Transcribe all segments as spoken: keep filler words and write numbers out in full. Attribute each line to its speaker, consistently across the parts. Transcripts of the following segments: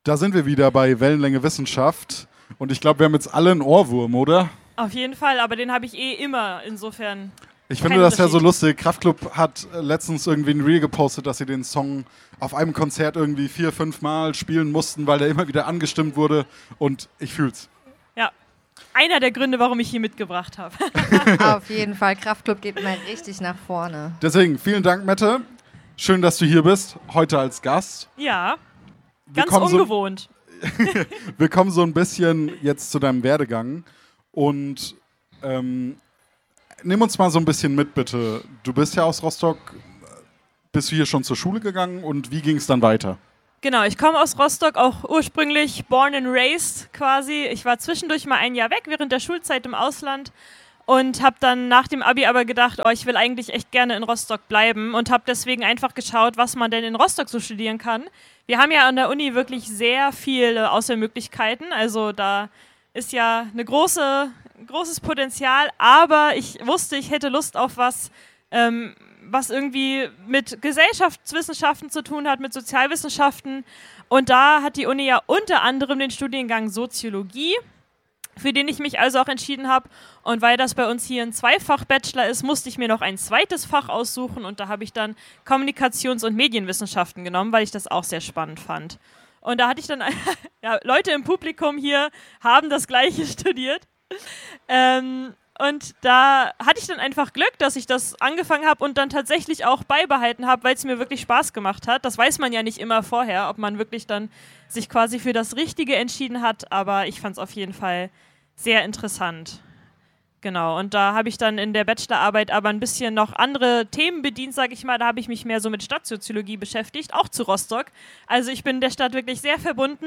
Speaker 1: Da sind wir wieder bei Wellenlänge Wissenschaft. Und ich glaube, wir haben jetzt alle einen Ohrwurm, oder?
Speaker 2: Auf jeden Fall, aber den habe ich eh immer, insofern.
Speaker 1: Ich finde das ja so lustig. Kraftklub hat letztens irgendwie ein Reel gepostet, dass sie den Song auf einem Konzert irgendwie vier, fünf Mal spielen mussten, weil der immer wieder angestimmt wurde. Und ich fühl's.
Speaker 2: Ja, einer der Gründe, warum ich hier mitgebracht habe.
Speaker 3: Auf jeden Fall, Kraftklub geht mal richtig nach vorne.
Speaker 1: Deswegen, vielen Dank, Mette. Schön, dass du hier bist, heute als Gast.
Speaker 2: Ja,
Speaker 1: Wir
Speaker 2: ganz
Speaker 1: kommen
Speaker 2: ungewohnt.
Speaker 1: So, wir kommen so ein bisschen jetzt zu deinem Werdegang. Und ähm, nimm uns mal so ein bisschen mit, bitte. Du bist ja aus Rostock. Bist du hier schon zur Schule gegangen und wie ging es dann weiter?
Speaker 2: Genau, ich komme aus Rostock, auch ursprünglich born and raised quasi. Ich war zwischendurch mal ein Jahr weg während der Schulzeit im Ausland und habe dann nach dem Abi aber gedacht, oh, ich will eigentlich echt gerne in Rostock bleiben und habe deswegen einfach geschaut, was man denn in Rostock so studieren kann. Wir haben ja an der Uni wirklich sehr viele Auswahlmöglichkeiten, also da ist ja ein große, großes Potenzial, aber ich wusste, ich hätte Lust auf was, ähm, was irgendwie mit Gesellschaftswissenschaften zu tun hat, mit Sozialwissenschaften. Und da hat die Uni ja unter anderem den Studiengang Soziologie, für den ich mich also auch entschieden habe. Und weil das bei uns hier ein Zweifach-Bachelor ist, musste ich mir noch ein zweites Fach aussuchen. Und da habe ich dann Kommunikations- und Medienwissenschaften genommen, weil ich das auch sehr spannend fand. Und da hatte ich dann, ja, Leute im Publikum hier haben das Gleiche studiert. Ähm, und da hatte ich dann einfach Glück, dass ich das angefangen habe und dann tatsächlich auch beibehalten habe, weil es mir wirklich Spaß gemacht hat. Das weiß man ja nicht immer vorher, ob man wirklich dann sich quasi für das Richtige entschieden hat, aber ich fand es auf jeden Fall sehr interessant. Genau, und da habe ich dann in der Bachelorarbeit aber ein bisschen noch andere Themen bedient, sage ich mal. Da habe ich mich mehr so mit Stadtsoziologie beschäftigt, auch zu Rostock. Also ich bin der Stadt wirklich sehr verbunden,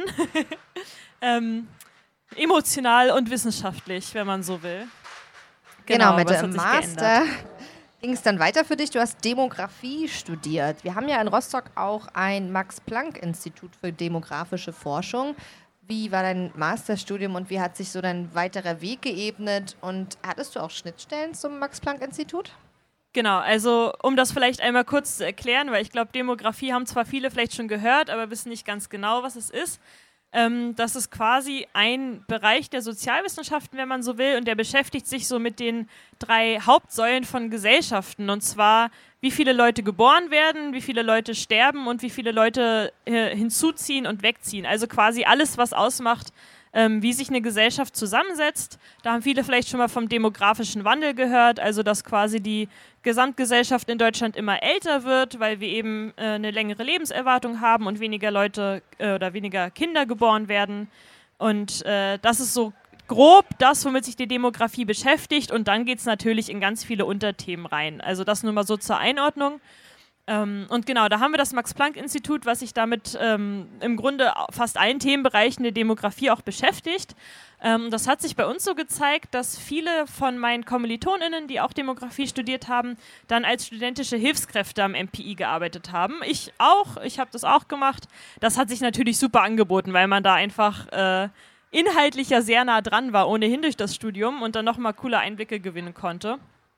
Speaker 2: ähm, emotional und wissenschaftlich, wenn man so will.
Speaker 3: Genau, mit dem Master ging es dann weiter für dich. Du hast Demografie studiert. Wir haben ja in Rostock auch ein Max-Planck-Institut für demografische Forschung. Wie war dein Masterstudium und wie hat sich so dein weiterer Weg geebnet? Und hattest du auch Schnittstellen zum Max-Planck-Institut?
Speaker 2: Genau, also um das vielleicht einmal kurz zu erklären, weil ich glaube, Demografie haben zwar viele vielleicht schon gehört, aber wissen nicht ganz genau, was es ist. Ähm, das ist quasi ein Bereich der Sozialwissenschaften, wenn man so will, und der beschäftigt sich so mit den drei Hauptsäulen von Gesellschaften, und zwar, wie viele Leute geboren werden, wie viele Leute sterben und wie viele Leute äh, hinzuziehen und wegziehen. Also quasi alles, was ausmacht, ähm, wie sich eine Gesellschaft zusammensetzt. Da haben viele vielleicht schon mal vom demografischen Wandel gehört, also dass quasi die Gesamtgesellschaft in Deutschland immer älter wird, weil wir eben äh, eine längere Lebenserwartung haben und weniger Leute äh, oder weniger Kinder geboren werden. Und äh, das ist so grob das, womit sich die Demografie beschäftigt. Und dann geht es natürlich in ganz viele Unterthemen rein. Also das nur mal so zur Einordnung. Ähm, und genau, da haben wir das Max-Planck-Institut, was sich damit ähm, im Grunde fast allen Themenbereichen der Demografie auch beschäftigt. Ähm, das hat sich bei uns so gezeigt, dass viele von meinen KommilitonInnen, die auch Demografie studiert haben, dann als studentische Hilfskräfte am M P I gearbeitet haben. Ich auch, ich habe das auch gemacht. Das hat sich natürlich super angeboten, weil man da einfach äh, inhaltlich ja sehr nah dran war, ohnehin durch das Studium, und dann nochmal coole Einblicke gewinnen konnte.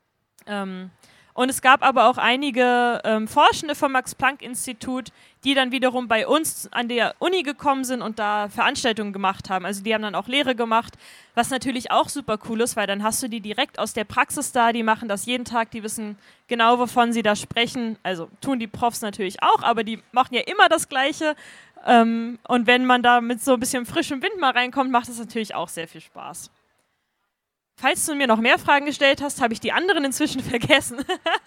Speaker 2: Ähm, Und es gab aber auch einige ähm, Forschende vom Max-Planck-Institut, die dann wiederum bei uns an der Uni gekommen sind und da Veranstaltungen gemacht haben. Also die haben dann auch Lehre gemacht, was natürlich auch super cool ist, weil dann hast du die direkt aus der Praxis da, die machen das jeden Tag, die wissen genau, wovon sie da sprechen. Also tun die Profs natürlich auch, aber die machen ja immer das Gleiche. Ähm, und wenn man da mit so ein bisschen frischem Wind mal reinkommt, macht das natürlich auch sehr viel Spaß. Falls du mir noch mehr Fragen gestellt hast, habe ich die anderen inzwischen vergessen.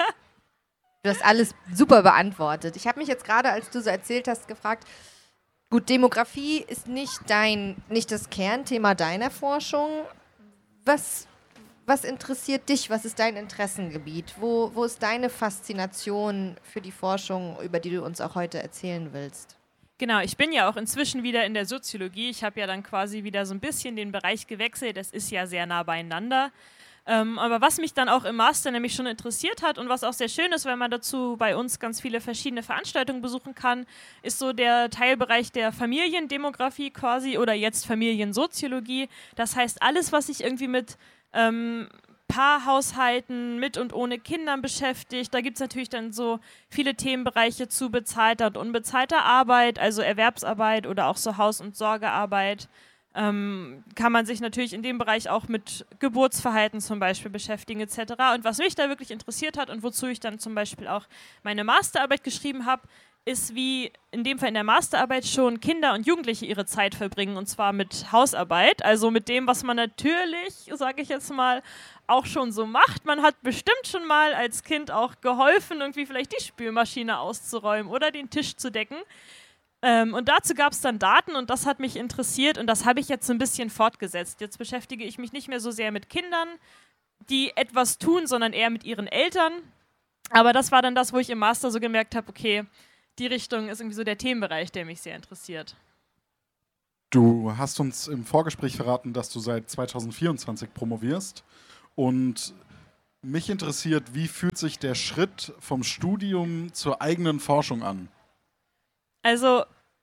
Speaker 3: Du hast alles super beantwortet. Ich habe mich jetzt gerade, als du so erzählt hast, gefragt, gut, Demografie ist nicht dein, nicht das Kernthema deiner Forschung. Was, was interessiert dich? Was ist dein Interessengebiet? Wo, wo ist deine Faszination für die Forschung, über die du uns auch heute erzählen willst?
Speaker 2: Genau, ich bin ja auch inzwischen wieder in der Soziologie. Ich habe ja dann quasi wieder so ein bisschen den Bereich gewechselt. Das ist ja sehr nah beieinander. Ähm, aber was mich dann auch im Master nämlich schon interessiert hat und was auch sehr schön ist, weil man dazu bei uns ganz viele verschiedene Veranstaltungen besuchen kann, ist so der Teilbereich der Familiendemografie quasi oder jetzt Familiensoziologie. Das heißt, alles, was sich irgendwie mit ähm, Paarhaushalten mit und ohne Kindern beschäftigt. Da gibt es natürlich dann so viele Themenbereiche zu bezahlter und unbezahlter Arbeit, also Erwerbsarbeit oder auch so Haus- und Sorgearbeit. Ähm, kann man sich natürlich in dem Bereich auch mit Geburtsverhalten zum Beispiel beschäftigen et cetera. Und was mich da wirklich interessiert hat und wozu ich dann zum Beispiel auch meine Masterarbeit geschrieben habe, ist, wie in dem Fall in der Masterarbeit schon Kinder und Jugendliche ihre Zeit verbringen, und zwar mit Hausarbeit, also mit dem, was man natürlich, sage ich jetzt mal, auch schon so macht. Man hat bestimmt schon mal als Kind auch geholfen, irgendwie vielleicht die Spülmaschine auszuräumen oder den Tisch zu decken. Ähm, und dazu gab es dann Daten und das hat mich interessiert und das habe ich jetzt so ein bisschen fortgesetzt. Jetzt beschäftige ich mich nicht mehr so sehr mit Kindern, die etwas tun, sondern eher mit ihren Eltern. Aber das war dann das, wo ich im Master so gemerkt habe, okay, die Richtung ist irgendwie so der Themenbereich, der mich sehr interessiert.
Speaker 1: Du hast uns im Vorgespräch verraten, dass du seit zwanzig vierundzwanzig promovierst. Und mich interessiert, wie fühlt sich der Schritt vom Studium zur eigenen Forschung an?
Speaker 2: Also,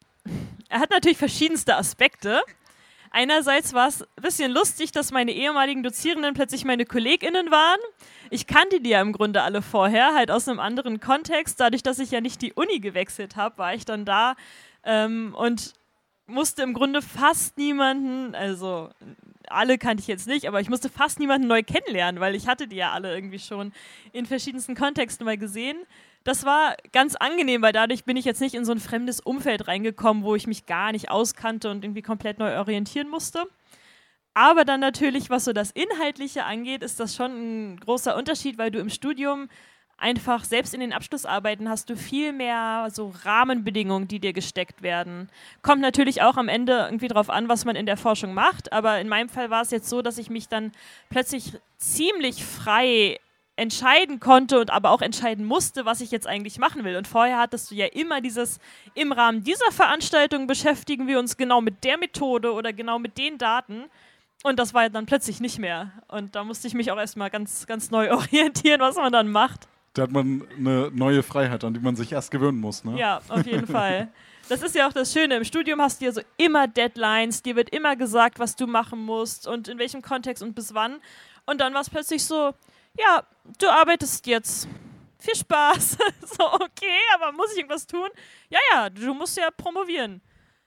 Speaker 2: er hat natürlich verschiedenste Aspekte. Einerseits war es ein bisschen lustig, dass meine ehemaligen Dozierenden plötzlich meine KollegInnen waren. Ich kannte die ja im Grunde alle vorher, halt aus einem anderen Kontext. Dadurch, dass ich ja nicht die Uni gewechselt habe, war ich dann da ähm, und musste im Grunde fast niemanden, also alle kannte ich jetzt nicht, aber ich musste fast niemanden neu kennenlernen, weil ich hatte die ja alle irgendwie schon in verschiedensten Kontexten mal gesehen. Das war ganz angenehm, weil dadurch bin ich jetzt nicht in so ein fremdes Umfeld reingekommen, wo ich mich gar nicht auskannte und irgendwie komplett neu orientieren musste. Aber dann natürlich, was so das Inhaltliche angeht, ist das schon ein großer Unterschied, weil du im Studium einfach, selbst in den Abschlussarbeiten, hast du viel mehr so Rahmenbedingungen, die dir gesteckt werden. Kommt natürlich auch am Ende irgendwie drauf an, was man in der Forschung macht, aber in meinem Fall war es jetzt so, dass ich mich dann plötzlich ziemlich frei entscheiden konnte und aber auch entscheiden musste, was ich jetzt eigentlich machen will. Und vorher hattest du ja immer dieses, im Rahmen dieser Veranstaltung beschäftigen wir uns genau mit der Methode oder genau mit den Daten. Und das war ja dann plötzlich nicht mehr. Und da musste ich mich auch erstmal ganz, ganz neu orientieren, was man dann macht.
Speaker 1: Da hat man eine neue Freiheit, an die man sich erst gewöhnen muss, ne?
Speaker 2: Ja, auf jeden Fall. Das ist ja auch das Schöne. Im Studium hast du ja so immer Deadlines, dir wird immer gesagt, was du machen musst und in welchem Kontext und bis wann. Und dann war es plötzlich so, ja, du arbeitest jetzt. Viel Spaß. So, okay, aber muss ich irgendwas tun? Ja, ja, du musst ja promovieren.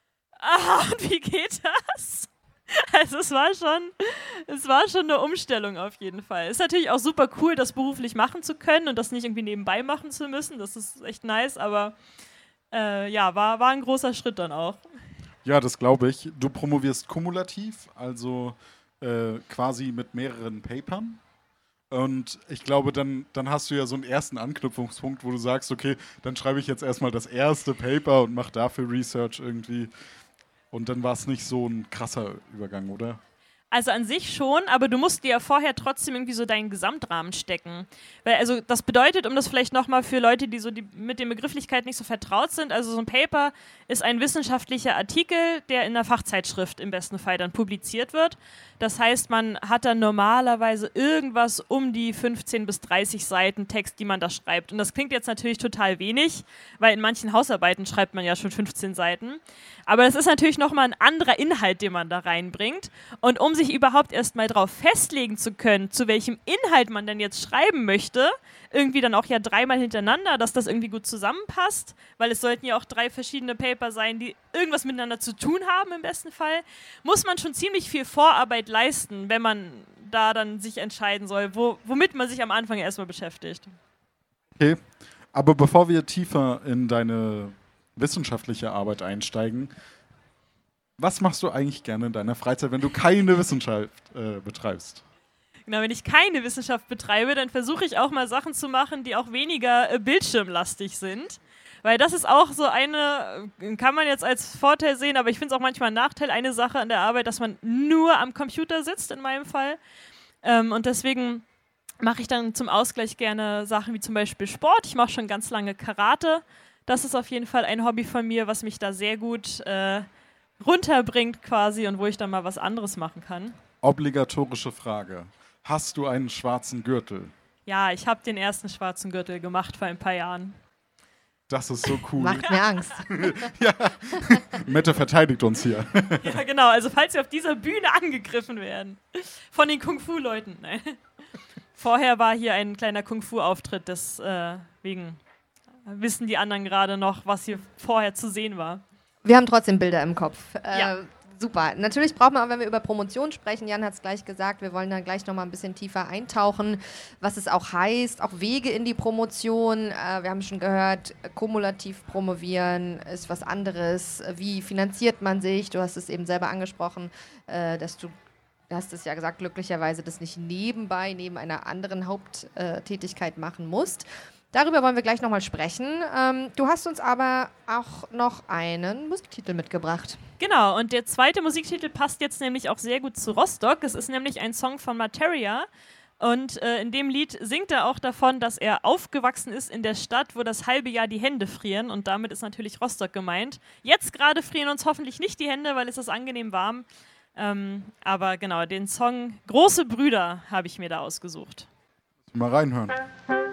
Speaker 2: Ah, und wie geht das? Also es war schon, es war schon eine Umstellung auf jeden Fall. Ist natürlich auch super cool, das beruflich machen zu können und das nicht irgendwie nebenbei machen zu müssen. Das ist echt nice, aber äh, ja, war, war ein großer Schritt dann auch.
Speaker 1: Ja, das glaube ich. Du promovierst kumulativ, also äh, quasi mit mehreren Papern. Und ich glaube, dann, dann hast du ja so einen ersten Anknüpfungspunkt, wo du sagst, okay, dann schreibe ich jetzt erstmal das erste Paper und mache dafür Research irgendwie. Und dann war es nicht so ein krasser Übergang, oder?
Speaker 2: Also an sich schon, aber du musst dir ja vorher trotzdem irgendwie so deinen Gesamtrahmen stecken. Weil also das bedeutet, um das vielleicht nochmal für Leute, die so die mit den Begrifflichkeiten nicht so vertraut sind, also so ein Paper ist ein wissenschaftlicher Artikel, der in einer Fachzeitschrift im besten Fall dann publiziert wird. Das heißt, man hat dann normalerweise irgendwas um die fünfzehn bis dreißig Seiten Text, die man da schreibt. Und das klingt jetzt natürlich total wenig, weil in manchen Hausarbeiten schreibt man ja schon fünfzehn Seiten. Aber das ist natürlich nochmal ein anderer Inhalt, den man da reinbringt. Und um sich überhaupt erst mal drauf festlegen zu können, zu welchem Inhalt man denn jetzt schreiben möchte, irgendwie dann auch ja dreimal hintereinander, dass das irgendwie gut zusammenpasst, weil es sollten ja auch drei verschiedene Paper sein, die irgendwas miteinander zu tun haben im besten Fall, muss man schon ziemlich viel Vorarbeit leisten, wenn man da dann sich entscheiden soll, wo, womit man sich am Anfang erstmal beschäftigt.
Speaker 1: Okay, aber bevor wir tiefer in deine wissenschaftliche Arbeit einsteigen, was machst du eigentlich gerne in deiner Freizeit, wenn du keine Wissenschaft äh, betreibst?
Speaker 2: Genau, wenn ich keine Wissenschaft betreibe, dann versuche ich auch mal Sachen zu machen, die auch weniger äh, bildschirmlastig sind. Weil das ist auch so eine, kann man jetzt als Vorteil sehen, aber ich finde es auch manchmal ein Nachteil, eine Sache an der Arbeit, dass man nur am Computer sitzt, in meinem Fall. Ähm, und deswegen mache ich dann zum Ausgleich gerne Sachen wie zum Beispiel Sport. Ich mache schon ganz lange Karate. Das ist auf jeden Fall ein Hobby von mir, was mich da sehr gut äh, runterbringt quasi und wo ich dann mal was anderes machen kann.
Speaker 1: Obligatorische Frage. Hast du einen schwarzen Gürtel?
Speaker 2: Ja, ich habe den ersten schwarzen Gürtel gemacht vor ein paar Jahren.
Speaker 1: Das ist so cool.
Speaker 3: Macht mir Angst.
Speaker 1: Ja. Mette verteidigt uns hier.
Speaker 2: Ja, genau. Also falls wir auf dieser Bühne angegriffen werden. Von den Kung-Fu-Leuten. Nein. Vorher war hier ein kleiner Kung-Fu-Auftritt, deswegen äh, wissen die anderen gerade noch, was hier vorher zu sehen war.
Speaker 3: Wir haben trotzdem Bilder im Kopf. Äh,
Speaker 2: Ja.
Speaker 3: Super. Natürlich brauchen wir, auch, wenn wir über Promotion sprechen, Jan hat es gleich gesagt, wir wollen da gleich nochmal ein bisschen tiefer eintauchen, was es auch heißt, auch Wege in die Promotion. Äh, wir haben schon gehört, kumulativ promovieren ist was anderes. Wie finanziert man sich? Du hast es eben selber angesprochen, äh, dass du, du hast es ja gesagt, glücklicherweise das nicht nebenbei, neben einer anderen Haupttätigkeit machen musst. Darüber wollen wir gleich nochmal sprechen. Ähm, du hast uns aber auch noch einen Musiktitel mitgebracht.
Speaker 2: Genau, und der zweite Musiktitel passt jetzt nämlich auch sehr gut zu Rostock. Es ist nämlich ein Song von Materia. Und äh, in dem Lied singt er auch davon, dass er aufgewachsen ist in der Stadt, wo das halbe Jahr die Hände frieren. Und damit ist natürlich Rostock gemeint. Jetzt gerade frieren uns hoffentlich nicht die Hände, weil es ist angenehm warm. Ähm, aber genau, den Song Große Brüder habe ich mir da ausgesucht.
Speaker 1: Mal reinhören.